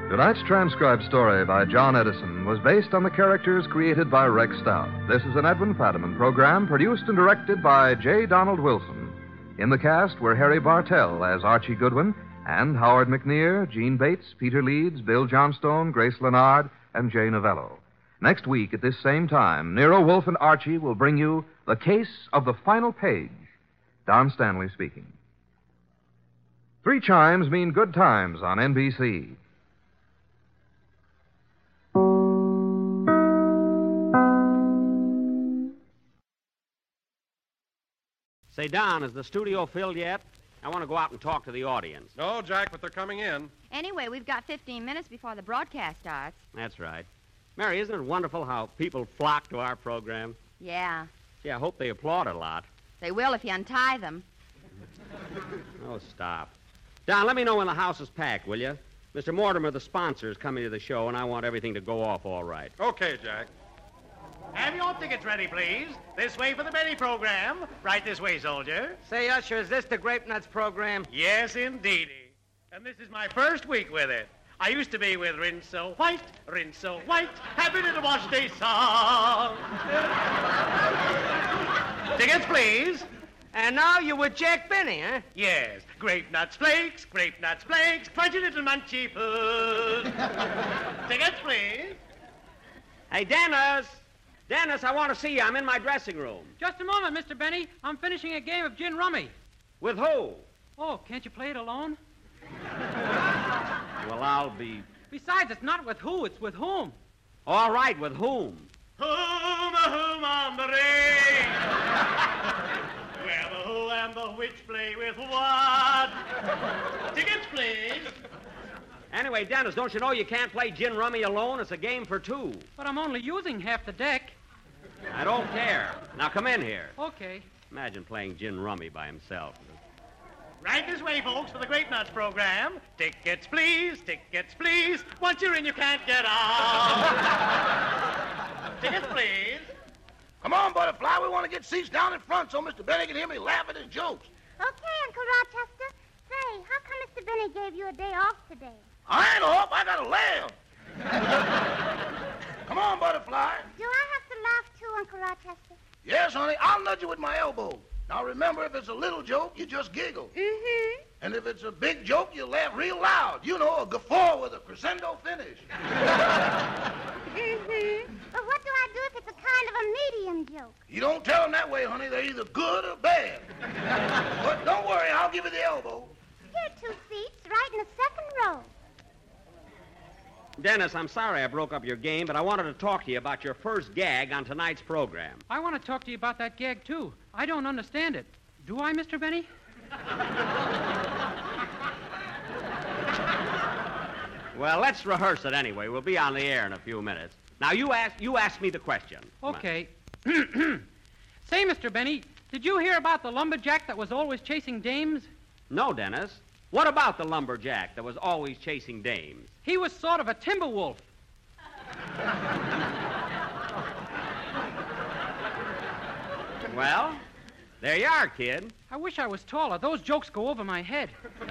Tonight's transcribed story by John Edison was based on the characters created by Rex Stout. This is an Edwin Fadiman program produced and directed by J. Donald Wilson. In the cast were Harry Bartell as Archie Goodwin and Howard McNear, Gene Bates, Peter Leeds, Bill Johnstone, Grace Lennard, and Jay Novello. Next week at this same time, Nero Wolfe and Archie will bring you The Case of the Final Page. Don Stanley speaking. 3 chimes mean good times on NBC. Say, Don, is the studio filled yet? I want to go out and talk to the audience. No, Jack, but they're coming in. Anyway, we've got 15 minutes before the broadcast starts. That's right. Mary, isn't it wonderful how people flock to our program? Yeah. Gee, I hope they applaud a lot. They will if you untie them. Oh, stop. Don, let me know when the house is packed, will you? Mr. Mortimer, the sponsor, is coming to the show, and I want everything to go off all right. Okay, Jack. Have your tickets ready, please. This way for the Benny program. Right this way, soldier. Say, Usher, is this the Grape Nuts program? Yes, indeedy. And this is my first week with it. I used to be with Rinso White, happy little wash day song. Tickets, please. And now you're with Jack Benny, huh? Yes, grape nuts flakes, crunchy little munchy food. Tickets, please. Hey, Dennis! Dennis, I want to see you. I'm in my dressing room. Just a moment, Mr. Benny. I'm finishing a game of gin rummy. With who? Oh, can't you play it alone? Well, I'll be... Besides, it's not with who, it's with whom. All right, with whom? Whom on the ring? Where the who and the which play with what? Tickets, please. Anyway, Dennis, don't you know you can't play gin rummy alone? It's a game for 2. But I'm only using half the deck. I don't care. Now come in here. Okay. Imagine playing gin rummy by himself. Right this way, folks, for the Grape Nuts program. Tickets, please. Once you're in, you can't get out. Tickets, please. Come on, Butterfly. We want to get seats down in front so Mr. Benny can hear me laugh at his jokes. Okay, Uncle Rochester. Say, how come Mr. Benny gave you a day off today? I ain't off. I got to laugh. Come on, Butterfly. Do I have to laugh too, Uncle Rochester? Yes, honey. I'll nudge you with my elbow. Now, remember, if it's a little joke, you just giggle. Mm-hmm. And if it's a big joke, you laugh real loud. You know, a guffaw with a crescendo finish. Mm-hmm. But what do I do if it's a kind of a medium joke? You don't tell them that way, honey. They're either good or bad. But don't worry. I'll give you the elbow. Here, 2 seats, right in the second row. Dennis, I'm sorry I broke up your game, but I wanted to talk to you about your first gag on tonight's program. I want to talk to you about that gag, too. I don't understand it. Do I, Mr. Benny? Well, let's rehearse it anyway. We'll be on the air in a few minutes. Now, you ask me the question. Okay. Say, Mr. Benny, did you hear about the lumberjack that was always chasing dames? No, Dennis. What about the lumberjack that was always chasing dames? He was sort of a timber wolf. Well, there you are, kid. I wish I was taller. Those jokes go over my head.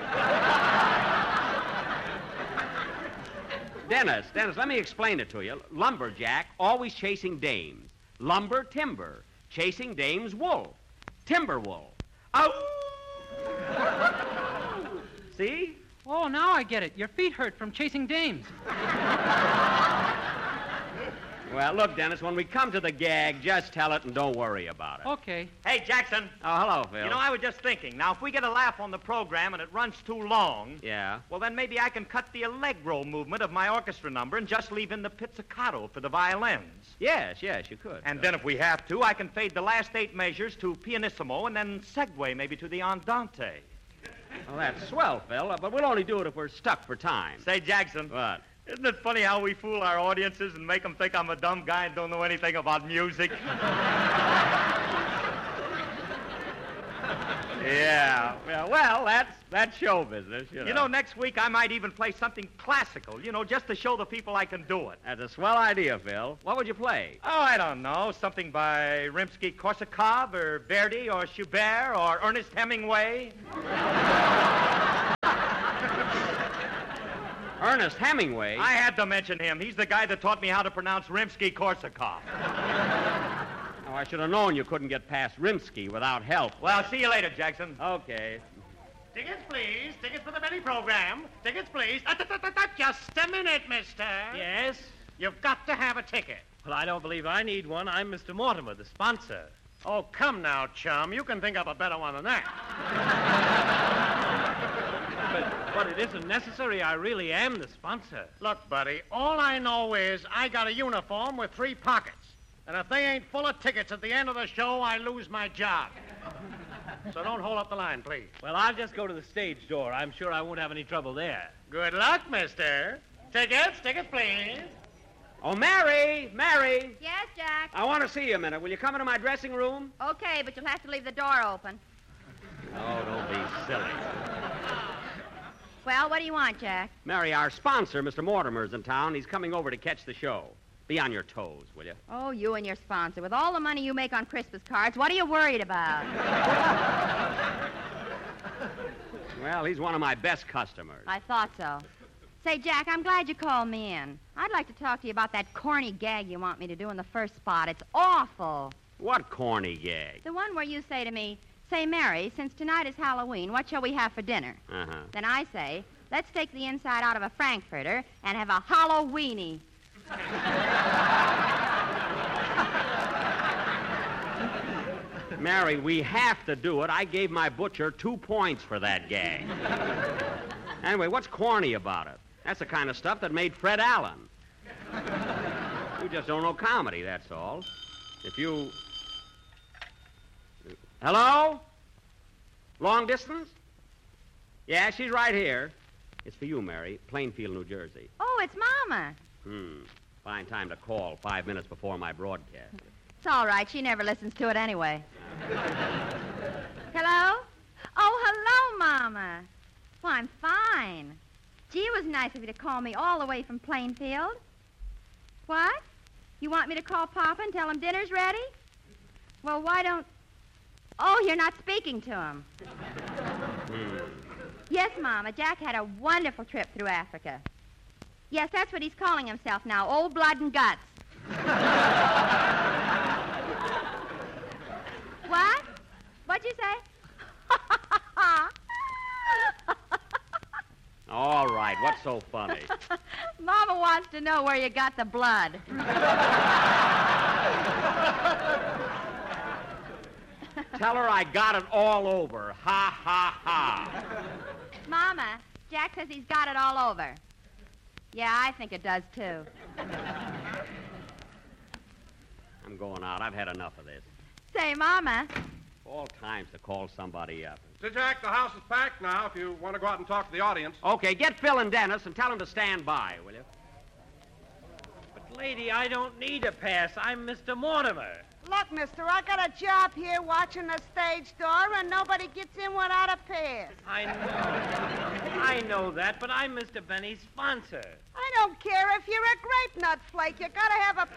Dennis, let me explain it to you. Lumberjack, always chasing dames. Lumber, timber. Chasing dames, wolf. Timber wolf. Ow! See? Oh, now I get it. Your feet hurt from chasing dames. Well, look, Dennis, when we come to the gag, just tell it and don't worry about it. Okay. Hey, Jackson. Oh, hello, Phil. You know, I was just thinking. Now, if we get a laugh on the program and it runs too long... Yeah? Well, then maybe I can cut the allegro movement of my orchestra number and just leave in the pizzicato for the violins. Yes, you could. And then if we have to, I can fade the last 8 measures to pianissimo and then segue maybe to the andante. Well, that's swell, Phil, but we'll only do it if we're stuck for time. Say, Jackson. What? Isn't it funny how we fool our audiences and make them think I'm a dumb guy and don't know anything about music? Yeah. Well, that's show business, you know. You know, next week I might even play something classical, just to show the people I can do it. That's a swell idea, Phil. What would you play? Oh, I don't know. Something by Rimsky-Korsakov or Verdi or Schubert or Ernest Hemingway. Ernest Hemingway? I had to mention him. He's the guy that taught me how to pronounce Rimsky-Korsakov. Oh, I should have known you couldn't get past Rimsky without help. Well, see you later, Jackson. Okay. Tickets, please. Tickets for the Benny program. Tickets, please. Just a minute, mister. Yes? You've got to have a ticket. Well, I don't believe I need one. I'm Mr. Mortimer, the sponsor. Oh, come now, chum. You can think up a better one than that. But it isn't necessary. I really am the sponsor. Look, buddy, all I know is I got a uniform with 3 pockets. And if they ain't full of tickets at the end of the show, I lose my job. So don't hold up the line, please. Well, I'll just go to the stage door. I'm sure I won't have any trouble there. Good luck, mister. Tickets, please. Oh, Mary! Yes, Jack? I want to see you a minute. Will you come into my dressing room? Okay, but you'll have to leave the door open. Oh, don't be silly. Well, what do you want, Jack? Mary, our sponsor, Mr. Mortimer's in town. He's coming over to catch the show. Be on your toes, will you? Oh, you and your sponsor. With all the money you make on Christmas cards, what are you worried about? Well, he's one of my best customers. I thought so. Say, Jack, I'm glad you called me in. I'd like to talk to you about that corny gag you want me to do in the first spot. It's awful. What corny gag? The one where you say to me, say, Mary, since tonight is Halloween, what shall we have for dinner? Uh-huh. Then I say, let's take the inside out of a Frankfurter and have a Halloweenie. Mary, we have to do it. I gave my butcher 2 points for that gag. Anyway, what's corny about it? That's the kind of stuff that made Fred Allen. You just don't know comedy, that's all. If you... Hello? Long distance? Yeah, she's right here. It's for you, Mary. Plainfield, New Jersey. Oh, it's Mama. Fine time to call 5 minutes before my broadcast. It's all right. She never listens to it anyway. Hello? Oh, hello, Mama. Well, I'm fine. Gee, it was nice of you to call me all the way from Plainfield. What? You want me to call Papa and tell him dinner's ready? Well, why don't... Oh, you're not speaking to him. Yes, Mama. Jack had a wonderful trip through Africa. Yes, that's what he's calling himself now, Old Blood and Guts. What? What'd you say? All right, what's so funny? Mama wants to know where you got the blood. Tell her I got it all over. Ha, ha, ha. Mama, Jack says he's got it all over. Yeah, I think it does, too. I'm going out. I've had enough of this. Say, Mama. All times to call somebody up. Say, Jack, the house is packed now if you want to go out and talk to the audience. Okay, get Phil and Dennis and tell them to stand by, will you? But, lady, I don't need a pass. I'm Mr. Mortimer. Look, mister, I got a job here watching the stage door, and nobody gets in without a pass. I know that, but I'm Mr. Benny's sponsor. I don't care if you're a grape nut flake. You gotta have a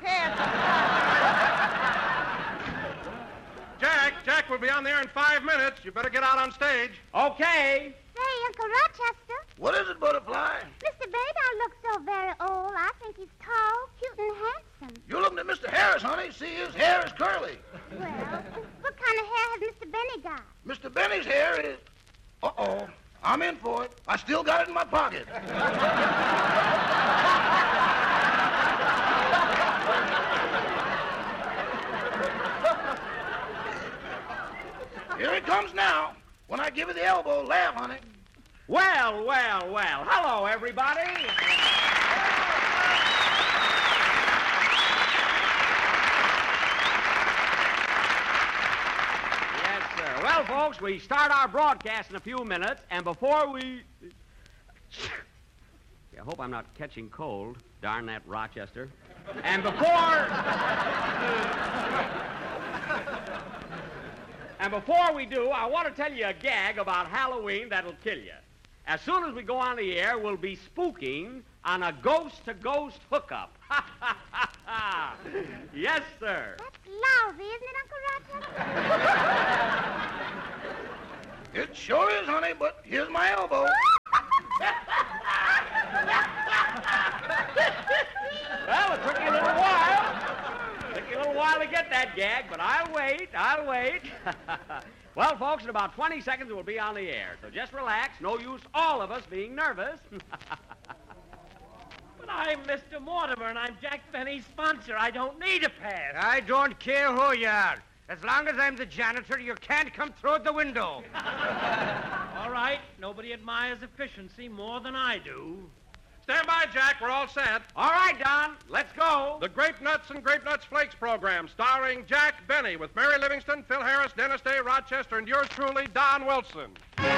pass. Jack, we'll be on there in 5 minutes. You better get out on stage. Okay. Say, Uncle Rochester. What is it, Butterfly? Mr. Benny don't look so very old. I think he's tall, cute, and handsome. You're looking at Mr. Harris, honey. See, his hair is curly. Well, what kind of hair has Mr. Benny got? Mr. Benny's hair is... Uh-oh. I'm in for it. I still got it in my pocket. Here it comes now. When I give you the elbow, laugh, honey. Well. Hello, everybody. Yes, sir. Well, folks, we start our broadcast in a few minutes, and before we... I hope I'm not catching cold. Darn that Rochester. And before we do, I want to tell you a gag about Halloween that'll kill you. As soon as we go on the air, we'll be spooking on a ghost-to-ghost hookup. Yes, sir. That's lousy, isn't it, Uncle Rochester? It sure is, honey, but here's my elbow. Jag, but I'll wait. Well, folks, in about 20 seconds we'll be on the air. So just relax. No use all of us being nervous. But I'm Mr. Mortimer, and I'm Jack Benny's sponsor. I don't need a pass. I don't care who you are. As long as I'm the janitor, you can't come through the window. All right. Nobody admires efficiency more than I do. Stand by, Jack. We're all set. All right, Don. Let's go. The Grape Nuts and Grape Nuts Flakes program, starring Jack Benny with Mary Livingston, Phil Harris, Dennis Day, Rochester, and yours truly, Don Wilson.